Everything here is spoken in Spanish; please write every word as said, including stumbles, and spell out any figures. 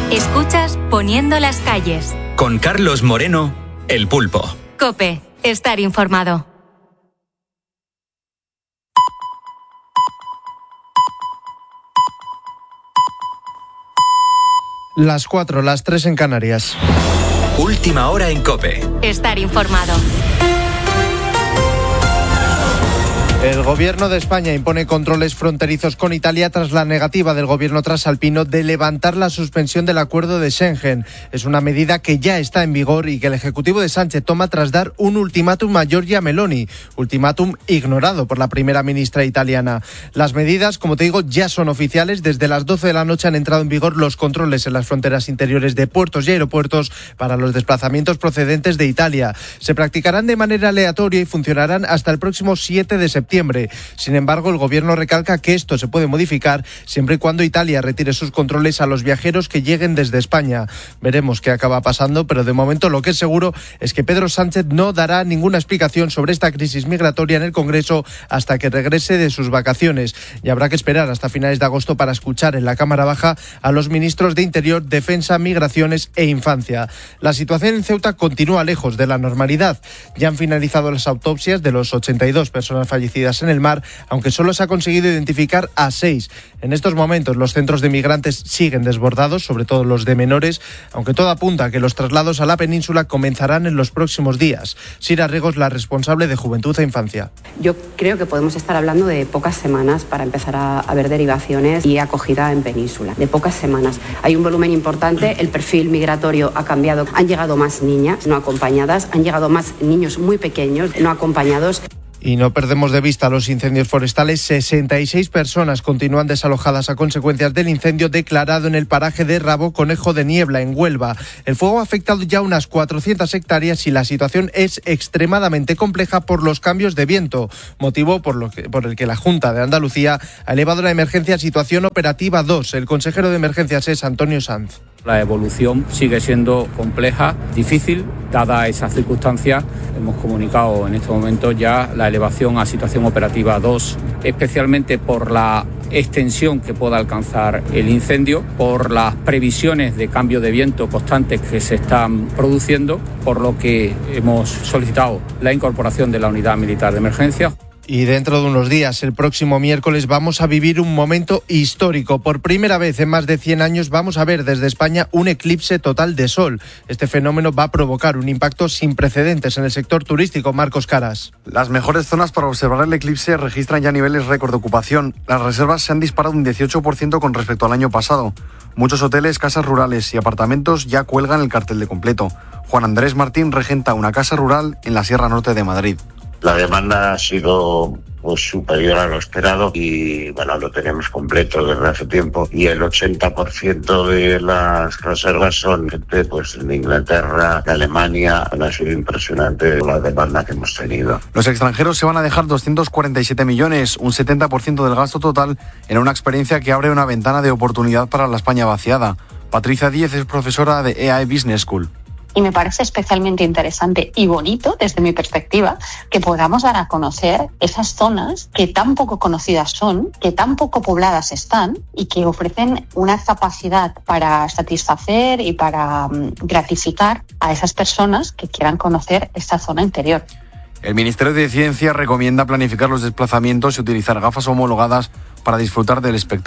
Escuchas Poniendo las calles. Con Carlos Moreno, El Pulpo. COPE. Estar informado. Las cuatro, las tres en Canarias. Última hora en COPE. Estar informado. El Gobierno de España impone controles fronterizos con Italia tras la negativa del Gobierno trasalpino de levantar la suspensión del acuerdo de Schengen. Es una medida que ya está en vigor y que el Ejecutivo de Sánchez toma tras dar un ultimátum a Giorgia Meloni, ultimátum ignorado por la primera ministra italiana. Las medidas, como te digo, ya son oficiales. Desde las doce de la noche han entrado en vigor los controles en las fronteras interiores de puertos y aeropuertos para los desplazamientos procedentes de Italia. Se practicarán de manera aleatoria y funcionarán hasta el próximo siete de septiembre. Sin embargo, el Gobierno recalca que esto se puede modificar siempre y cuando Italia retire sus controles a los viajeros que lleguen desde España. Veremos qué acaba pasando, pero de momento lo que es seguro es que Pedro Sánchez no dará ninguna explicación sobre esta crisis migratoria en el Congreso hasta que regrese de sus vacaciones. Y habrá que esperar hasta finales de agosto para escuchar en la Cámara Baja a los ministros de Interior, Defensa, Migraciones e Infancia. La situación en Ceuta continúa lejos de la normalidad. Ya han finalizado las autopsias de los ochenta y dos personas fallecidas en el mar, aunque solo se ha conseguido identificar a seis. En estos momentos los centros de migrantes siguen desbordados, sobre todo los de menores, aunque todo apunta a que los traslados a la península comenzarán en los próximos días. Sira Regos, la responsable de Juventud e Infancia. Yo creo que podemos estar hablando de pocas semanas para empezar a, a ver derivaciones y acogida en península. De pocas semanas. Hay un volumen importante, el perfil migratorio ha cambiado. Han llegado más niñas no acompañadas, han llegado más niños muy pequeños no acompañados. Y no perdemos de vista los incendios forestales. sesenta y seis personas continúan desalojadas a consecuencias del incendio declarado en el paraje de Rabo Conejo de Niebla, en Huelva. El fuego ha afectado ya unas cuatrocientas hectáreas y la situación es extremadamente compleja por los cambios de viento, motivo por, lo que, por el que la Junta de Andalucía ha elevado la emergencia a situación operativa dos. El consejero de emergencias es Antonio Sanz. La evolución sigue siendo compleja, difícil, dada esas circunstancias. Hemos comunicado en este momento ya la elevación a situación operativa dos, especialmente por la extensión que pueda alcanzar el incendio, por las previsiones de cambio de viento constantes que se están produciendo, por lo que hemos solicitado la incorporación de la unidad militar de emergencia. Y dentro de unos días, el próximo miércoles, vamos a vivir un momento histórico. Por primera vez en más de cien años vamos a ver desde España un eclipse total de sol. Este fenómeno va a provocar un impacto sin precedentes en el sector turístico. Marcos Caras. Las mejores zonas para observar el eclipse registran ya niveles récord de ocupación. Las reservas se han disparado un dieciocho por ciento con respecto al año pasado. Muchos hoteles, casas rurales y apartamentos ya cuelgan el cartel de completo. Juan Andrés Martín regenta una casa rural en la Sierra Norte de Madrid. La demanda ha sido pues, superior a lo esperado y bueno, lo tenemos completo desde hace tiempo y el ochenta por ciento de las reservas son gente pues, de Inglaterra, de Alemania. Ha sido impresionante la demanda que hemos tenido. Los extranjeros se van a dejar doscientos cuarenta y siete millones, un setenta por ciento del gasto total en una experiencia que abre una ventana de oportunidad para la España vaciada. Patricia Díez es profesora de E A E Business School. Y me parece especialmente interesante y bonito, desde mi perspectiva, que podamos dar a conocer esas zonas que tan poco conocidas son, que tan poco pobladas están y que ofrecen una capacidad para satisfacer y para um, gratificar a esas personas que quieran conocer esta zona interior. El Ministerio de Ciencia recomienda planificar los desplazamientos y utilizar gafas homologadas para disfrutar del espectáculo.